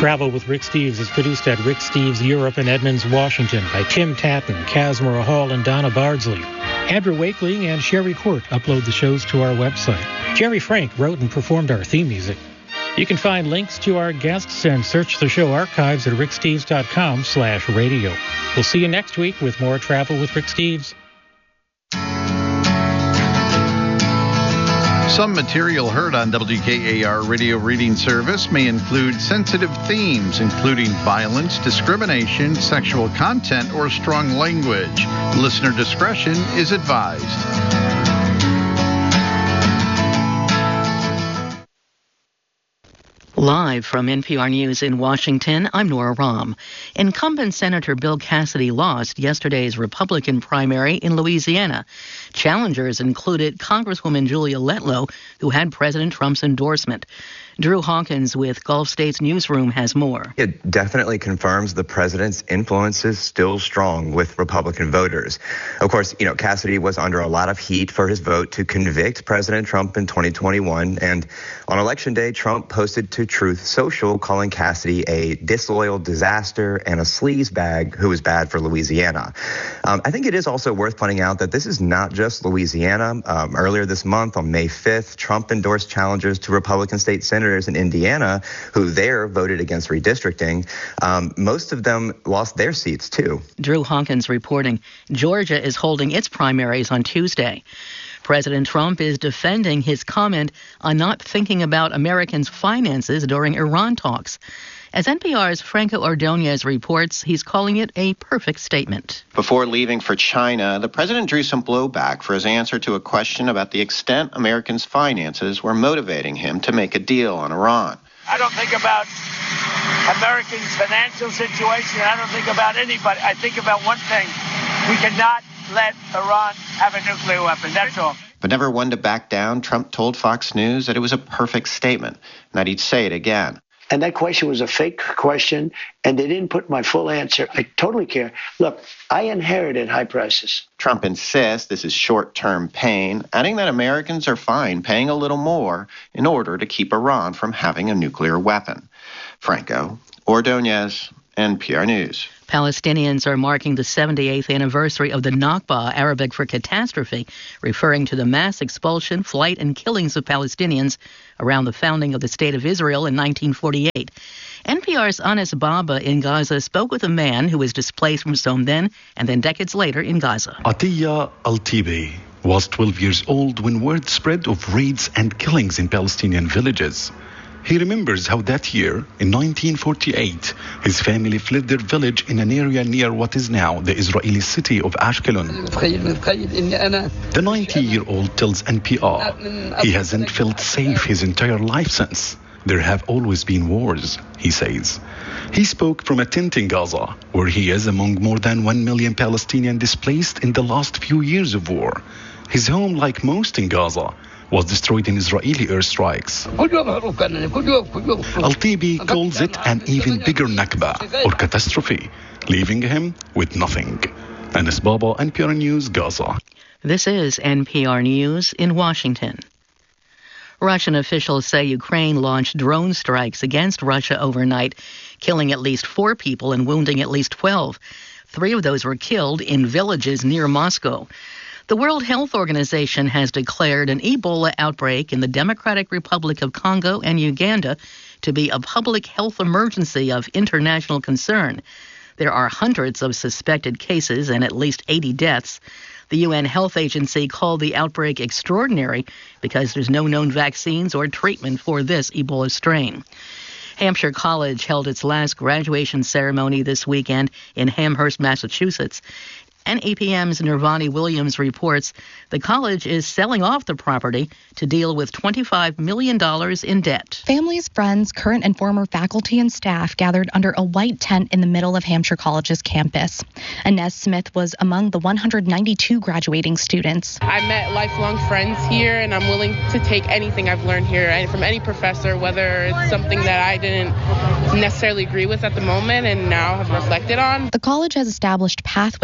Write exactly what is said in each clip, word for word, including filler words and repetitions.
Travel with Rick Steves is produced at Rick Steves Europe in Edmonds, Washington by Tim Tatton, Casmara Hall, and Donna Bardsley. Andrew Wakeling and Sherry Court upload the shows to our website. Jerry Frank wrote and performed our theme music. You can find links to our guests and search the show archives at ricksteves.com slash radio. We'll see you next week with more Travel with Rick Steves. Some material heard on W K A R Radio Reading Service may include sensitive themes, including violence, discrimination, sexual content, or strong language. Listener discretion is advised. Live from N P R News in Washington, I'm Nora Rahm. Incumbent Senator Bill Cassidy lost yesterday's Republican primary in Louisiana. Challengers included Congresswoman Julia Letlow, who had President Trump's endorsement. Drew Hawkins with Gulf States Newsroom has more. It definitely confirms the president's influence is still strong with Republican voters. Of course, you know, Cassidy was under a lot of heat for his vote to convict President Trump in twenty twenty-one. And on Election Day, Trump posted to Truth Social calling Cassidy a disloyal disaster and a sleazebag who was bad for Louisiana. Um, I think it is also worth pointing out that this is not just Louisiana. Um, earlier this month, on May fifth, Trump endorsed challengers to Republican state senators in Indiana who there voted against redistricting. Um, most of them lost their seats, too. Drew Hawkins reporting. Georgia is holding its primaries on Tuesday. President Trump is defending his comment on not thinking about Americans' finances during Iran talks. As N P R's Franco Ordonez reports, he's calling it a perfect statement. Before leaving for China, the president drew some blowback for his answer to a question about the extent Americans' finances were motivating him to make a deal on Iran. I don't think about Americans' financial situation. I don't think about anybody. I think about one thing. We cannot let Iran have a nuclear weapon. That's all. But never one to back down, Trump told Fox News that it was a perfect statement and that he'd say it again. And that question was a fake question, and they didn't put my full answer. I totally care. Look, I inherited high prices. Trump insists this is short-term pain, adding that Americans are fine paying a little more in order to keep Iran from having a nuclear weapon. Franco Ordonez, N P R News. Palestinians are marking the seventy-eighth anniversary of the Nakba, Arabic for catastrophe, referring to the mass expulsion, flight, and killings of Palestinians around the founding of the State of Israel in nineteen forty-eight. N P R's Anis Baba in Gaza spoke with a man who was displaced from his home then and then decades later in Gaza. Atiya Al-Tibi was twelve years old when word spread of raids and killings in Palestinian villages. He remembers how that year, in nineteen forty-eight, his family fled their village in an area near what is now the Israeli city of Ashkelon. The ninety-year-old tells N P R he hasn't felt safe his entire life since. There have always been wars, he says. He spoke from a tent in Gaza, where he is among more than one million Palestinians displaced in the last few years of war. His home, like most in Gaza, was destroyed in Israeli airstrikes. Al-Tibi calls it an even bigger Nakba, or catastrophe, leaving him with nothing. Anis Baba, N P R News, Gaza. This is N P R News in Washington. Russian officials say Ukraine launched drone strikes against Russia overnight, killing at least four people and wounding at least twelve. Three of those were killed in villages near Moscow. The World Health Organization has declared an Ebola outbreak in the Democratic Republic of Congo and Uganda to be a public health emergency of international concern. There are hundreds of suspected cases and at least eighty deaths. The U N Health Agency called the outbreak extraordinary because there's no known vaccines or treatment for this Ebola strain. Hampshire College held its last graduation ceremony this weekend in Amherst, Massachusetts. N E P M's Nirvani Williams reports the college is selling off the property to deal with twenty-five million dollars in debt. Families, friends, current and former faculty and staff gathered under a white tent in the middle of Hampshire College's campus. Inez Smith was among the one hundred ninety-two graduating students. I met lifelong friends here, and I'm willing to take anything I've learned here from any professor, whether it's something that I didn't necessarily agree with at the moment and now have reflected on. The college has established pathways for enrollment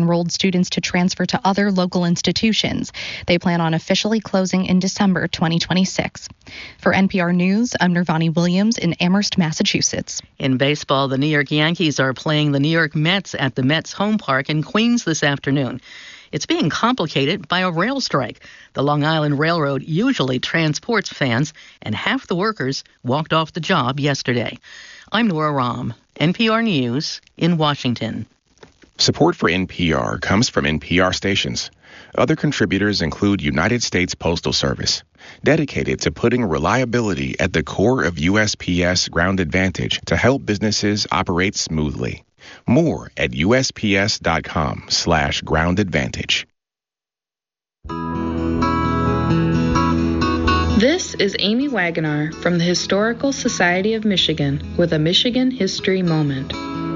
enrolled students to transfer to other local institutions. They plan on officially closing in December twenty twenty-six. For N P R News, I'm Nirvani Williams in Amherst, Massachusetts. In baseball, the New York Yankees are playing the New York Mets at the Mets home park in Queens this afternoon. It's being complicated by a rail strike. The Long Island Railroad usually transports fans, and half the workers walked off the job yesterday. I'm Nora Rahm, N P R News in Washington. Support for N P R comes from N P R stations. Other contributors include United States Postal Service, dedicated to putting reliability at the core of U S P S Ground Advantage to help businesses operate smoothly. More at usps.com slash ground advantage. This is Amy Wagonar from the Historical Society of Michigan with a Michigan History Moment.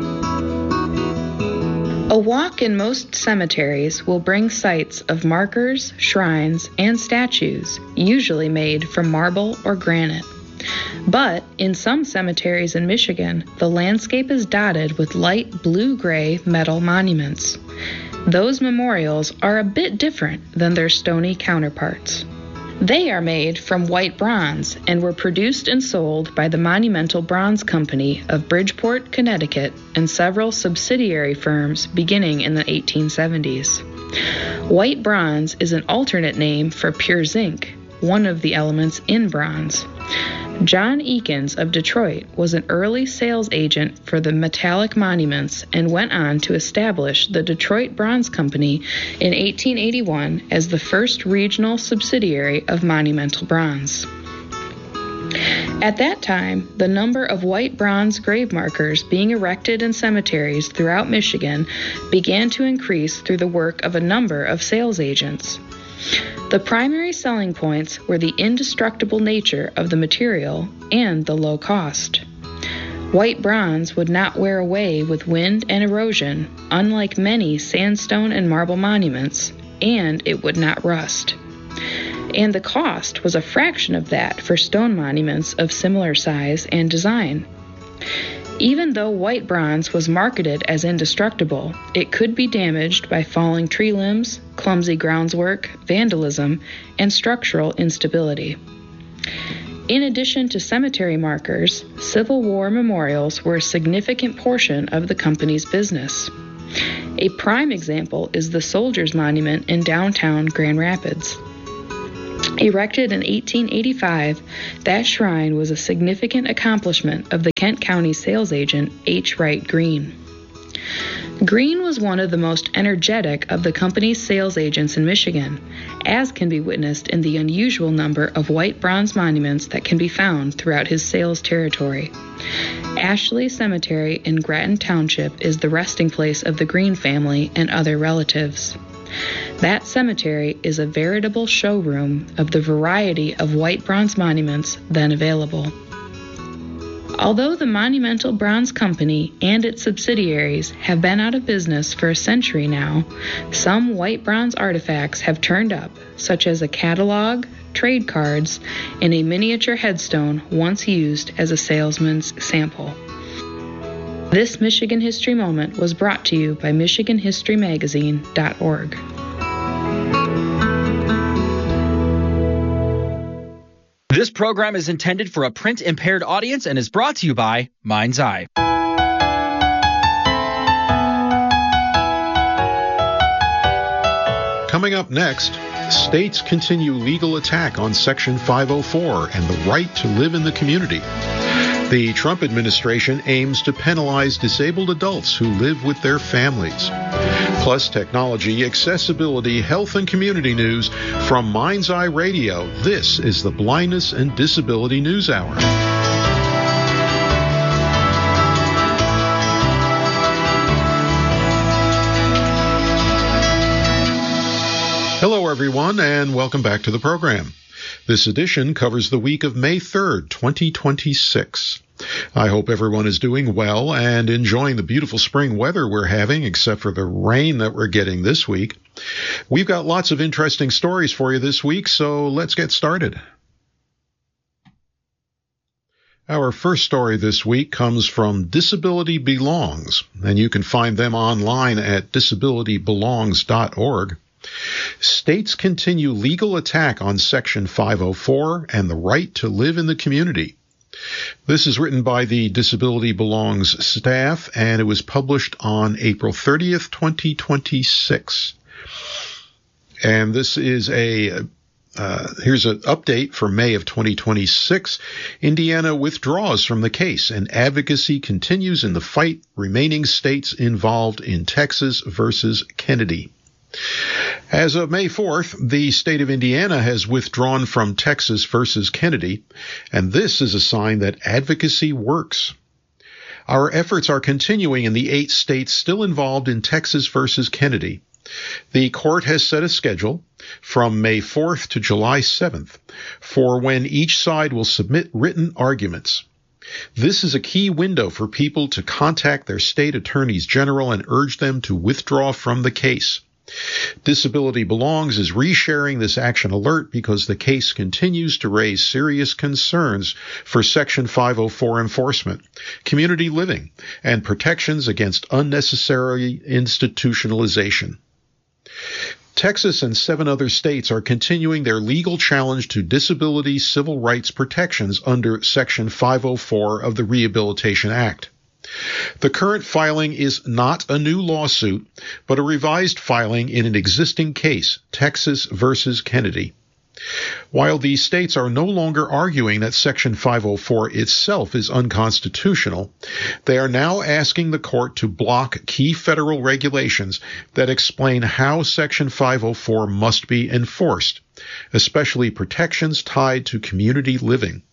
A walk in most cemeteries will bring sights of markers, shrines, and statues, usually made from marble or granite. But in some cemeteries in Michigan, the landscape is dotted with light blue-gray metal monuments. Those memorials are a bit different than their stony counterparts. They are made from white bronze and were produced and sold by the Monumental Bronze Company of Bridgeport, Connecticut, and several subsidiary firms beginning in the eighteen seventies. White bronze is an alternate name for pure zinc, one of the elements in bronze. John Eakins of Detroit was an early sales agent for the metallic monuments and went on to establish the Detroit Bronze Company in eighteen eighty-one as the first regional subsidiary of Monumental Bronze. At that time, the number of white bronze grave markers being erected in cemeteries throughout Michigan began to increase through the work of a number of sales agents. The primary selling points were the indestructible nature of the material and the low cost. White bronze would not wear away with wind and erosion, unlike many sandstone and marble monuments, and it would not rust. And the cost was a fraction of that for stone monuments of similar size and design. Even though white bronze was marketed as indestructible, it could be damaged by falling tree limbs, clumsy groundswork, vandalism, and structural instability. In addition to cemetery markers, Civil War memorials were a significant portion of the company's business. A prime example is the Soldiers Monument in downtown Grand Rapids. Erected in eighteen eighty-five, that shrine was a significant accomplishment of the Kent County sales agent H. Wright Green. Green was one of the most energetic of the company's sales agents in Michigan, as can be witnessed in the unusual number of white bronze monuments that can be found throughout his sales territory. Ashley Cemetery in Grattan Township is the resting place of the Green family and other relatives. That cemetery is a veritable showroom of the variety of white bronze monuments then available. Although the Monumental Bronze Company and its subsidiaries have been out of business for a century now, some white bronze artifacts have turned up, such as a catalog, trade cards, and a miniature headstone once used as a salesman's sample. This Michigan History Moment was brought to you by Michigan History Magazine dot org. This program is intended for a print-impaired audience and is brought to you by Mind's Eye. Coming up next, states continue legal attack on Section five oh four and the right to live in the community. The Trump administration aims to penalize disabled adults who live with their families. Plus technology, accessibility, health, and community news from Mind's Eye Radio. This is the Blindness and Disability News Hour. Hello, everyone, and welcome back to the program. This edition covers the week of May third, twenty twenty-six. I hope everyone is doing well and enjoying the beautiful spring weather we're having, except for the rain that we're getting this week. We've got lots of interesting stories for you this week, so let's get started. Our first story this week comes from Disability Belongs, and you can find them online at disability belongs dot org. States continue legal attack on Section five oh four and the right to live in the community. This is written by the Disability Belongs staff, and it was published on April thirtieth, twenty twenty-six. And this is a Uh, here's an update for May of twenty twenty-six. Indiana withdraws from the case, and advocacy continues in the fight remaining states involved in Texas versus Kennedy. As of May fourth, the state of Indiana has withdrawn from Texas versus Kennedy, and this is a sign that advocacy works. Our efforts are continuing in the eight states still involved in Texas versus Kennedy. The court has set a schedule from May fourth to July seventh for when each side will submit written arguments. This is a key window for people to contact their state attorneys general and urge them to withdraw from the case. Disability Belongs is resharing this action alert because the case continues to raise serious concerns for Section five oh four enforcement, community living, and protections against unnecessary institutionalization. Texas and seven other states are continuing their legal challenge to disability civil rights protections under Section five oh four of the Rehabilitation Act. The current filing is not a new lawsuit, but a revised filing in an existing case, Texas versus Kennedy. While these states are no longer arguing that Section five oh four itself is unconstitutional, they are now asking the court to block key federal regulations that explain how Section five oh four must be enforced, especially protections tied to community living.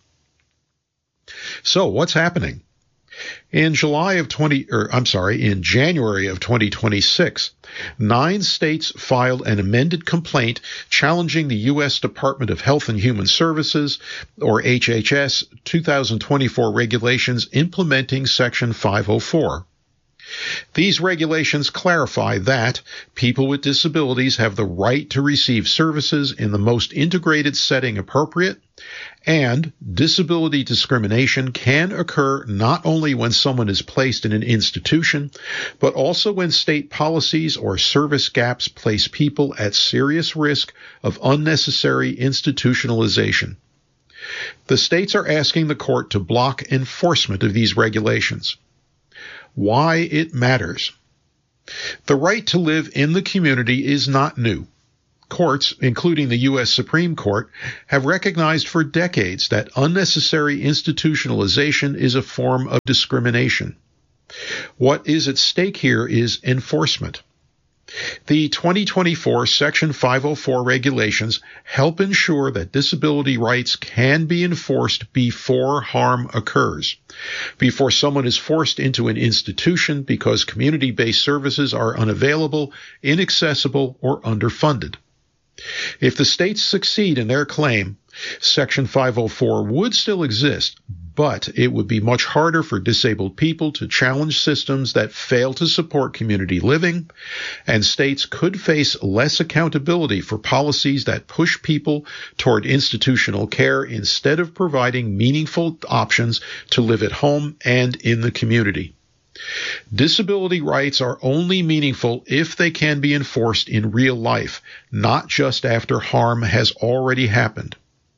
So, what's happening? In July of twenty, or I'm sorry, in January of twenty twenty-six, nine states filed an amended complaint challenging the U S Department of Health and Human Services, or H H S, two thousand twenty-four regulations implementing Section five oh four. These regulations clarify that people with disabilities have the right to receive services in the most integrated setting appropriate, and disability discrimination can occur not only when someone is placed in an institution, but also when state policies or service gaps place people at serious risk of unnecessary institutionalization. The states are asking the court to block enforcement of these regulations. Why it matters. The right to live in the community is not new. Courts, including the U S Supreme Court, have recognized for decades that unnecessary institutionalization is a form of discrimination. What is at stake here is enforcement. The twenty twenty-four Section five oh four regulations help ensure that disability rights can be enforced before harm occurs, before someone is forced into an institution because community-based services are unavailable, inaccessible, or underfunded. If the states succeed in their claim, Section five oh four would still exist, but it would be much harder for disabled people to challenge systems that fail to support community living, and states could face less accountability for policies that push people toward institutional care instead of providing meaningful options to live at home and in the community. Disability rights are only meaningful if they can be enforced in real life, not just after harm has already happened.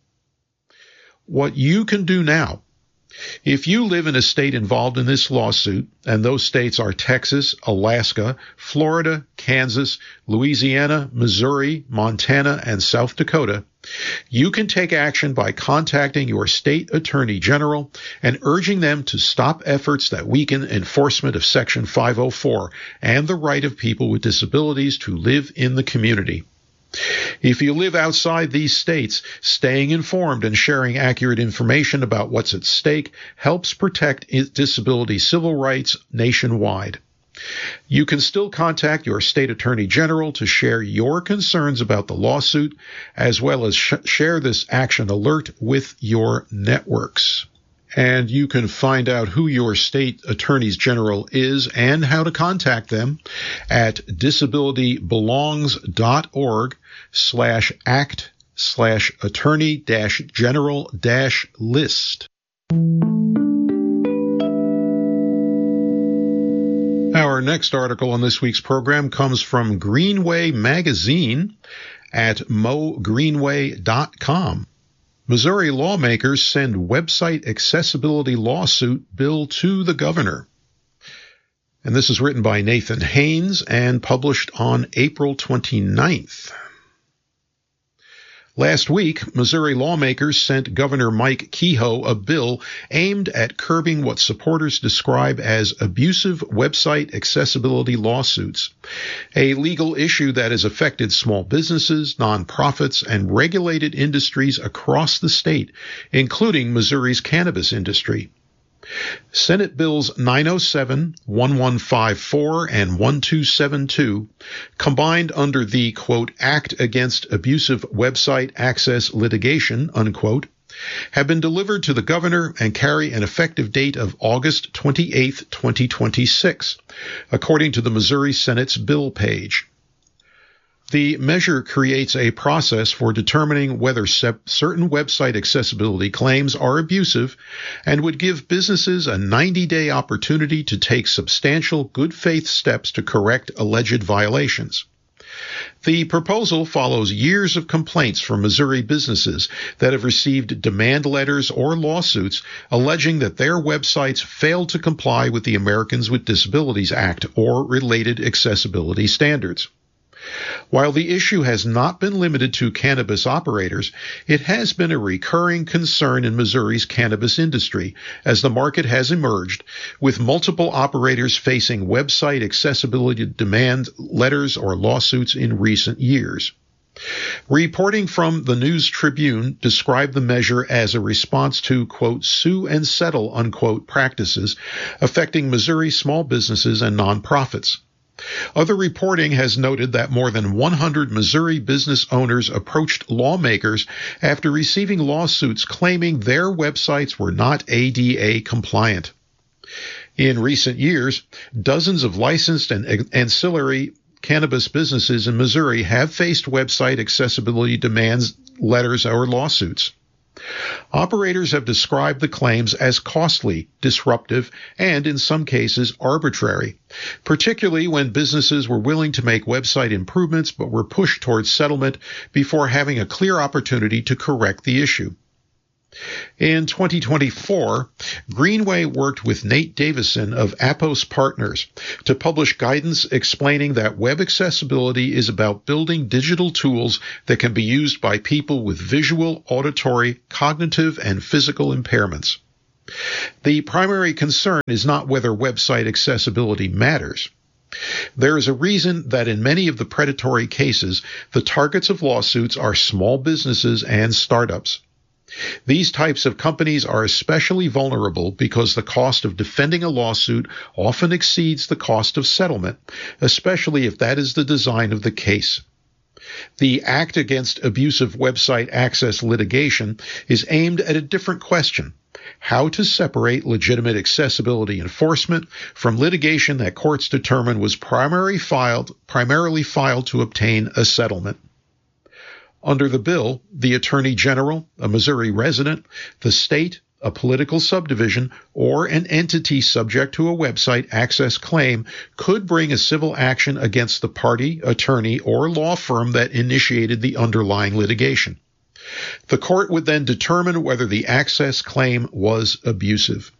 What you can do now, if you live in a state involved in this lawsuit, and those states are Texas, Alaska, Florida, Kansas, Louisiana, Missouri, Montana, and South Dakota, you can take action by contacting your state attorney general and urging them to stop efforts that weaken enforcement of Section five oh four and the right of people with disabilities to live in the community. If you live outside these states, staying informed and sharing accurate information about what's at stake helps protect disability civil rights nationwide. You can still contact your state attorney general to share your concerns about the lawsuit, as well as sh- share this action alert with your networks. And you can find out who your state attorneys general is and how to contact them at disabilitybelongs.org slash act slash attorney dash general dash list. Our next article on this week's program comes from Greenway Magazine at mo greenway dot com. Missouri lawmakers send website accessibility lawsuit bill to the governor. And this is written by Nathan Haynes and published on April twenty-ninth. Last week, Missouri lawmakers sent Governor Mike Kehoe a bill aimed at curbing what supporters describe as abusive website accessibility lawsuits, a legal issue that has affected small businesses, nonprofits, and regulated industries across the state, including Missouri's cannabis industry. Senate Bills nine oh seven, eleven fifty-four, and twelve seventy-two, combined under the, quote, Act Against Abusive Website Access Litigation, unquote, have been delivered to the governor and carry an effective date of August twenty-eighth, twenty twenty-six, according to the Missouri Senate's bill page. The measure creates a process for determining whether sep- certain website accessibility claims are abusive and would give businesses a ninety-day opportunity to take substantial good faith steps to correct alleged violations. The proposal follows years of complaints from Missouri businesses that have received demand letters or lawsuits alleging that their websites failed to comply with the Americans with Disabilities Act or related accessibility standards. While the issue has not been limited to cannabis operators, it has been a recurring concern in Missouri's cannabis industry as the market has emerged, with multiple operators facing website accessibility demand letters or lawsuits in recent years. Reporting from the News Tribune described the measure as a response to, quote, sue and settle, unquote, practices affecting Missouri small businesses and nonprofits. Other reporting has noted that more than one hundred Missouri business owners approached lawmakers after receiving lawsuits claiming their websites were not A D A compliant. In recent years, dozens of licensed and ancillary cannabis businesses in Missouri have faced website accessibility demands, letters, or lawsuits. Operators have described the claims as costly, disruptive, and in some cases arbitrary, particularly when businesses were willing to make website improvements but were pushed towards settlement before having a clear opportunity to correct the issue. In twenty twenty-four, Greenway worked with Nate Davison of Apos Partners to publish guidance explaining that web accessibility is about building digital tools that can be used by people with visual, auditory, cognitive, and physical impairments. The primary concern is not whether website accessibility matters. There is a reason that in many of the predatory cases, the targets of lawsuits are small businesses and startups. These types of companies are especially vulnerable because the cost of defending a lawsuit often exceeds the cost of settlement, especially if that is the design of the case. The Act Against Abusive Website Access Litigation is aimed at a different question: how to separate legitimate accessibility enforcement from litigation that courts determine was primarily filed, primarily filed to obtain a settlement. Under the bill, the Attorney General, a Missouri resident, the state, a political subdivision, or an entity subject to a website access claim could bring a civil action against the party, attorney, or law firm that initiated the underlying litigation. The court would then determine whether the access claim was abusive.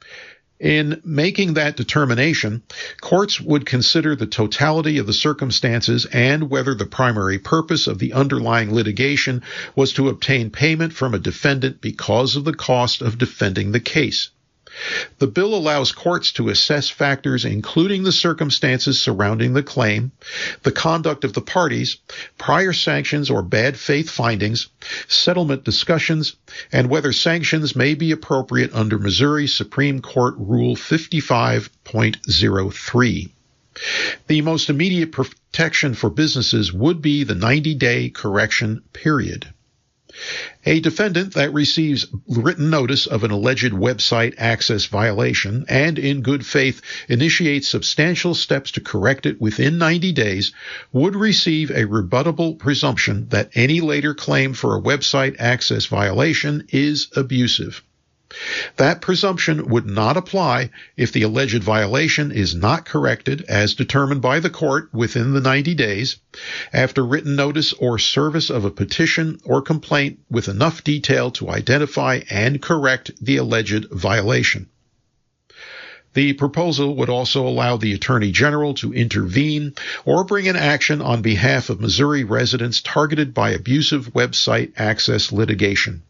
In making that determination, courts would consider the totality of the circumstances and whether the primary purpose of the underlying litigation was to obtain payment from a defendant because of the cost of defending the case. The bill allows courts to assess factors including the circumstances surrounding the claim, the conduct of the parties, prior sanctions or bad faith findings, settlement discussions, and whether sanctions may be appropriate under Missouri Supreme Court Rule fifty-five point oh three. The most immediate protection for businesses would be the ninety-day correction period. A defendant that receives written notice of an alleged website access violation and in good faith initiates substantial steps to correct it within ninety days would receive a rebuttable presumption that any later claim for a website access violation is abusive. That presumption would not apply if the alleged violation is not corrected as determined by the court within the ninety days after written notice or service of a petition or complaint with enough detail to identify and correct the alleged violation. The proposal would also allow the Attorney General to intervene or bring an action on behalf of Missouri residents targeted by abusive website access litigation.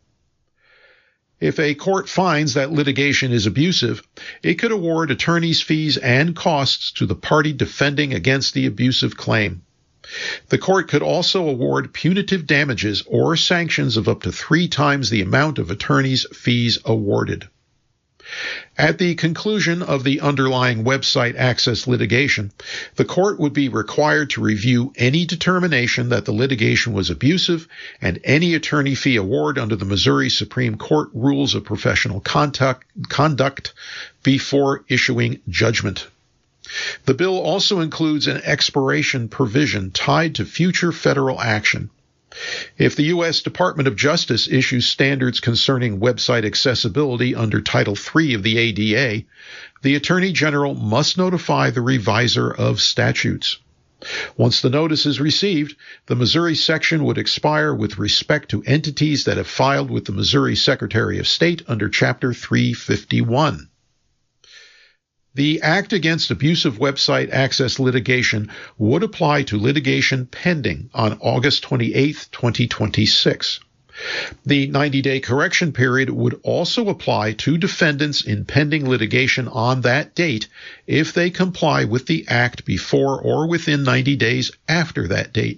If a court finds that litigation is abusive, it could award attorney's fees and costs to the party defending against the abusive claim. The court could also award punitive damages or sanctions of up to three times the amount of attorney's fees awarded. At the conclusion of the underlying website access litigation, the court would be required to review any determination that the litigation was abusive and any attorney fee award under the Missouri Supreme Court Rules of Professional Conduct, conduct before issuing judgment. The bill also includes an expiration provision tied to future federal action. If the U S Department of Justice issues standards concerning website accessibility under Title three of the A D A, the Attorney General must notify the reviser of statutes. Once the notice is received, the Missouri section would expire with respect to entities that have filed with the Missouri Secretary of State under Chapter three fifty-one. The Act Against Abusive Website Access Litigation would apply to litigation pending on August twenty-eighth, twenty twenty-six. The ninety-day correction period would also apply to defendants in pending litigation on that date if they comply with the Act before or within ninety days after that date.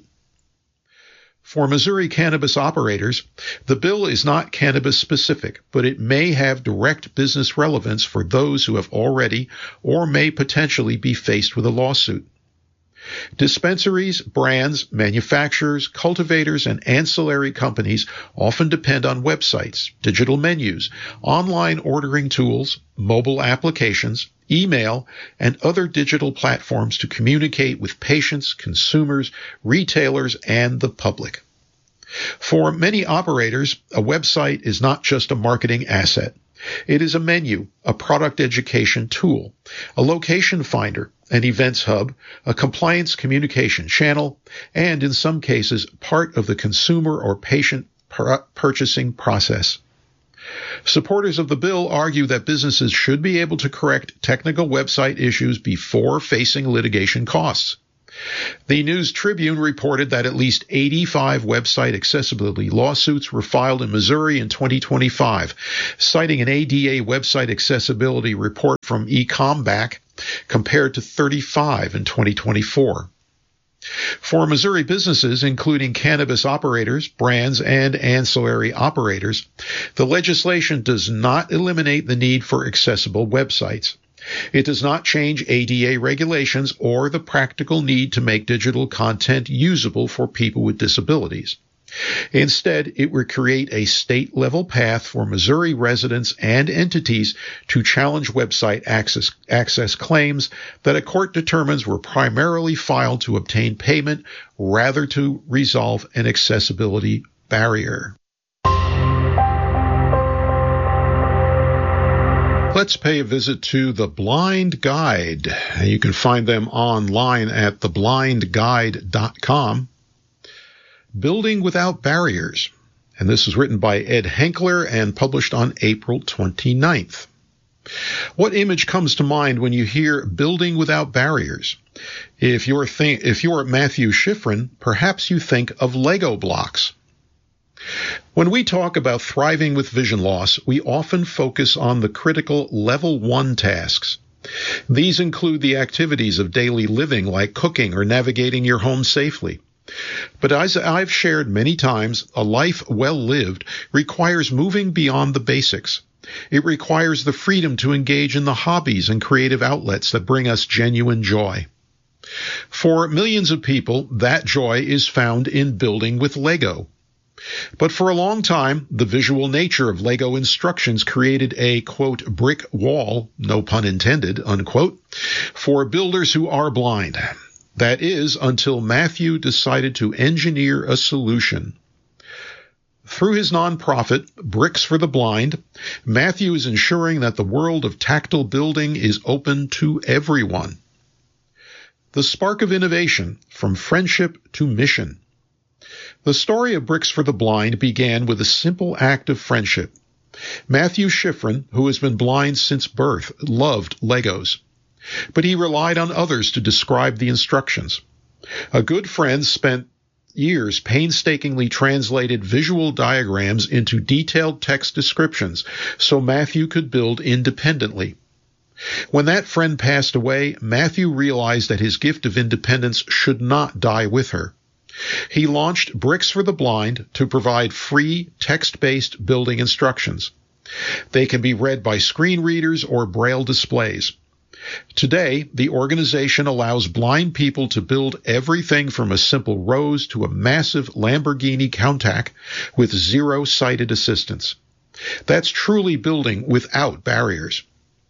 For Missouri cannabis operators, the bill is not cannabis-specific, but it may have direct business relevance for those who have already or may potentially be faced with a lawsuit. Dispensaries, brands, manufacturers, cultivators, and ancillary companies often depend on websites, digital menus, online ordering tools, mobile applications, email, and other digital platforms to communicate with patients, consumers, retailers, and the public. For many operators, a website is not just a marketing asset. It is a menu, a product education tool, a location finder, an events hub, a compliance communication channel, and in some cases, part of the consumer or patient pur- purchasing process. Supporters of the bill argue that businesses should be able to correct technical website issues before facing litigation costs. The News Tribune reported that at least eighty-five website accessibility lawsuits were filed in Missouri in twenty twenty-five, citing an A D A website accessibility report from eComback compared to thirty-five in twenty twenty-four. For Missouri businesses, including cannabis operators, brands, and ancillary operators, the legislation does not eliminate the need for accessible websites. It does not change A D A regulations or the practical need to make digital content usable for people with disabilities. Instead, it would create a state-level path for Missouri residents and entities to challenge website access, access claims that a court determines were primarily filed to obtain payment rather to resolve an accessibility barrier. Let's pay a visit to The Blind Guide. You can find them online at the blind guide dot com. Building Without Barriers. And this was written by Ed Henkler and published on April twenty-ninth. What image comes to mind when you hear Building Without Barriers? If you're, th- if you're Matthew Schifrin, perhaps you think of Lego blocks. When we talk about thriving with vision loss, we often focus on the critical level one tasks. These include the activities of daily living like cooking or navigating your home safely. But as I've shared many times, a life well lived requires moving beyond the basics. It requires the freedom to engage in the hobbies and creative outlets that bring us genuine joy. For millions of people, that joy is found in building with Lego. But for a long time, the visual nature of Lego instructions created a, quote, brick wall, no pun intended, unquote, for builders who are blind. That is, until Matthew decided to engineer a solution. Through his nonprofit, Bricks for the Blind, Matthew is ensuring that the world of tactile building is open to everyone. The spark of innovation, from friendship to mission. The story of Bricks for the Blind began with a simple act of friendship. Matthew Schifrin, who has been blind since birth, loved Legos, but he relied on others to describe the instructions. A good friend spent years painstakingly translated visual diagrams into detailed text descriptions so Matthew could build independently. When that friend passed away, Matthew realized that his gift of independence should not die with her. He launched Bricks for the Blind to provide free text-based building instructions. They can be read by screen readers or braille displays. Today, the organization allows blind people to build everything from a simple rose to a massive Lamborghini Countach with zero sighted assistance. That's truly building without barriers.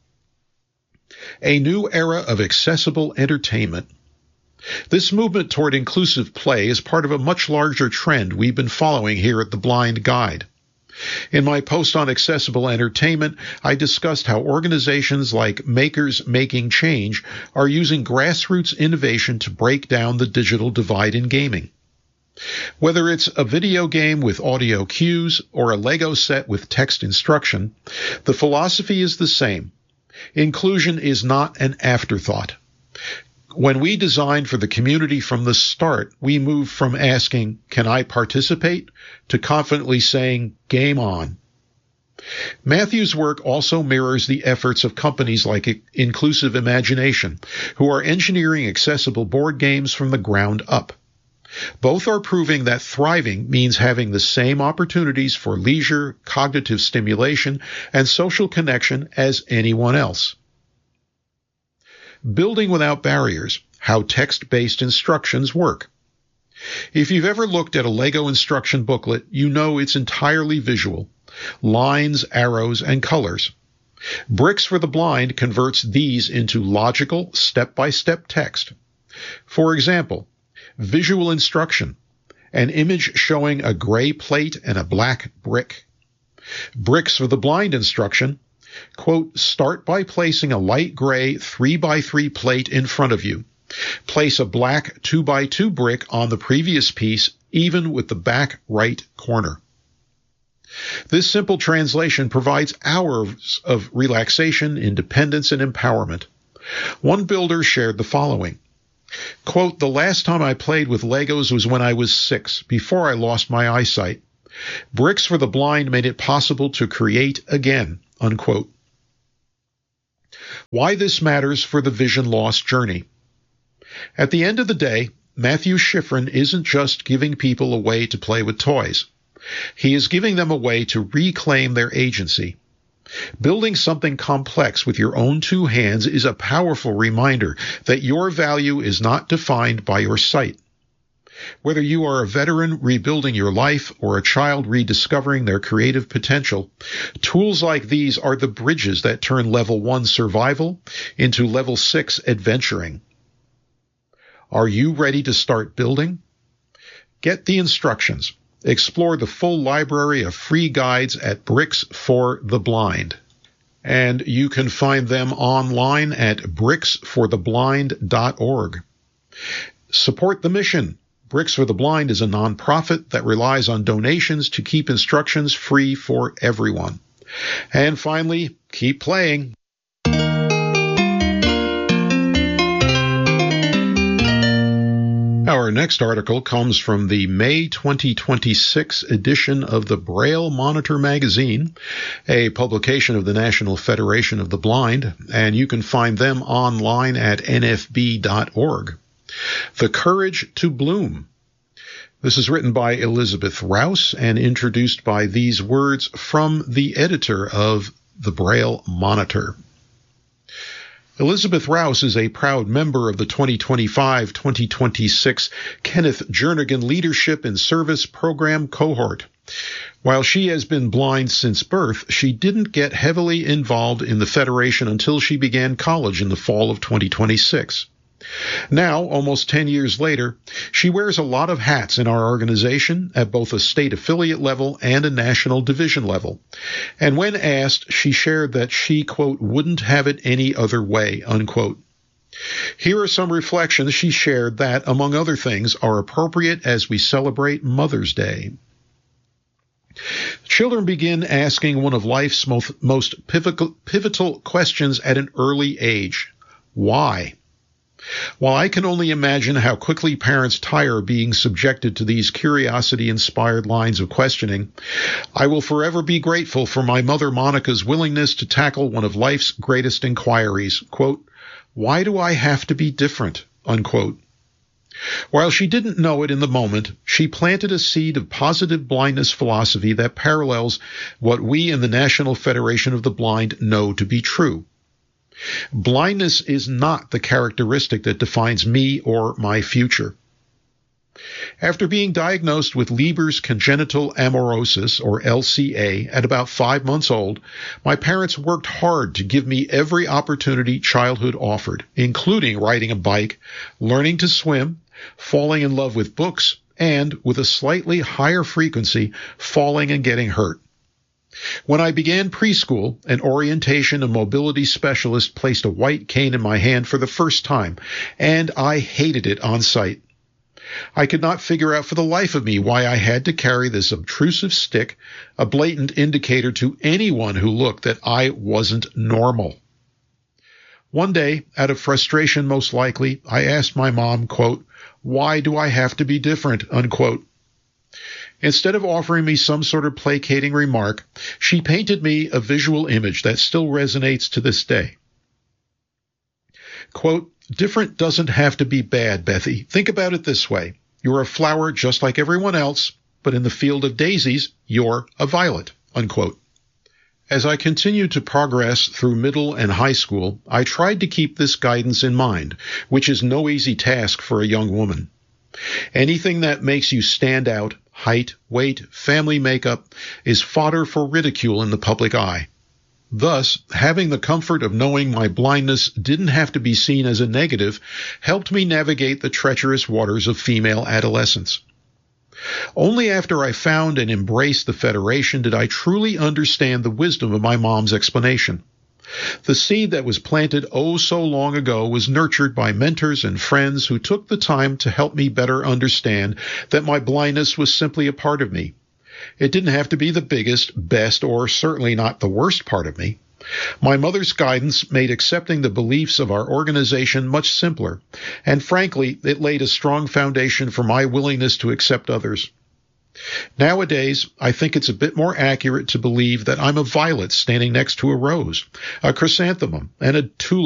A new era of accessible entertainment. This movement toward inclusive play is part of a much larger trend we've been following here at The Blind Guide. In my post on accessible entertainment, I discussed how organizations like Makers Making Change are using grassroots innovation to break down the digital divide in gaming. Whether it's a video game with audio cues or a Lego set with text instruction, the philosophy is the same. Inclusion is not an afterthought. When we designed for the community from the start, we moved from asking, "Can I participate?" to confidently saying, "Game on." Matthew's work also mirrors the efforts of companies like Inclusive Imagination, who are engineering accessible board games from the ground up. Both are proving that thriving means having the same opportunities for leisure, cognitive stimulation, and social connection as anyone else. Building without barriers, how text-based instructions work. If you've ever looked at a Lego instruction booklet, you know it's entirely visual. Lines, arrows, and colors. Bricks for the Blind converts these into logical, step-by-step text. For example, visual instruction, an image showing a gray plate and a black brick. Bricks for the Blind instruction, quote, start by placing a light gray three by three plate in front of you. Place a black two by two brick on the previous piece, even with the back right corner. This simple translation provides hours of relaxation, independence, and empowerment. One builder shared the following. Quote, the last time I played with Legos was when I was six, before I lost my eyesight. Bricks for the Blind made it possible to create again, unquote. Why this matters for the vision loss journey. At the end of the day, Matthew Schifrin isn't just giving people a way to play with toys. He is giving them a way to reclaim their agency. Building something complex with your own two hands is a powerful reminder that your value is not defined by your sight. Whether you are a veteran rebuilding your life or a child rediscovering their creative potential, tools like these are the bridges that turn level one survival into level six adventuring. Are you ready to start building? Get the instructions. Explore the full library of free guides at Bricks for the Blind. And you can find them online at bricks for the blind dot org. Support the mission. Bricks for the Blind is a nonprofit that relies on donations to keep instructions free for everyone. And finally, keep playing. Our next article comes from the May twenty twenty-six edition of the Braille Monitor magazine, a publication of the National Federation of the Blind, and you can find them online at N F B dot org. The Courage to Bloom. This is written by Elizabeth Rouse and introduced by these words from the editor of the Braille Monitor. Elizabeth Rouse is a proud member of the twenty twenty-five twenty twenty-six Kenneth Jernigan Leadership and Service Program cohort. While she has been blind since birth, she didn't get heavily involved in the Federation until she began college in the fall of twenty twenty-six. Now, almost ten years later, she wears a lot of hats in our organization at both a state affiliate level and a national division level. And when asked, she shared that she, quote, wouldn't have it any other way, unquote. Here are some reflections she shared that, among other things, are appropriate as we celebrate Mother's Day. Children begin asking one of life's most, most pivotal, pivotal questions at an early age. Why? While I can only imagine how quickly parents tire being subjected to these curiosity-inspired lines of questioning, I will forever be grateful for my mother Monica's willingness to tackle one of life's greatest inquiries, quote, why do I have to be different, unquote. While she didn't know it in the moment, she planted a seed of positive blindness philosophy that parallels what we in the National Federation of the Blind know to be true. Blindness is not the characteristic that defines me or my future. After being diagnosed with Leber's congenital amaurosis, or L C A, at about five months old, my parents worked hard to give me every opportunity childhood offered, including riding a bike, learning to swim, falling in love with books, and, with a slightly higher frequency, falling and getting hurt. When I began preschool, an orientation and mobility specialist placed a white cane in my hand for the first time, and I hated it on sight. I could not figure out for the life of me why I had to carry this obtrusive stick, a blatant indicator to anyone who looked that I wasn't normal. One day, out of frustration most likely, I asked my mom, quote, why do I have to be different, unquote. Instead of offering me some sort of placating remark, she painted me a visual image that still resonates to this day. Quote, different doesn't have to be bad, Bethy. Think about it this way. You're a flower just like everyone else, but in the field of daisies, you're a violet, unquote. As I continued to progress through middle and high school, I tried to keep this guidance in mind, which is no easy task for a young woman. Anything that makes you stand out, height, weight, family makeup, is fodder for ridicule in the public eye. Thus, having the comfort of knowing my blindness didn't have to be seen as a negative helped me navigate the treacherous waters of female adolescence. Only after I found and embraced the Federation did I truly understand the wisdom of my mom's explanation. The seed that was planted oh so long ago was nurtured by mentors and friends who took the time to help me better understand that my blindness was simply a part of me. It didn't have to be the biggest, best, or certainly not the worst part of me. My mother's guidance made accepting the beliefs of our organization much simpler, and frankly, it laid a strong foundation for my willingness to accept others. Nowadays, I think it's a bit more accurate to believe that I'm a violet standing next to a rose, a chrysanthemum, and a tulip